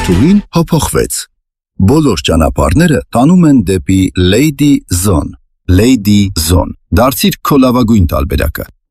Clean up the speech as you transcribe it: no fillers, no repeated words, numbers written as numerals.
Որդուղին հափոխվեց։ Բոլոր ճանապարհները տանում են դեպի Lady Zone։ Lady Zone։ Դարձիր քո լավագույն տարբերակը։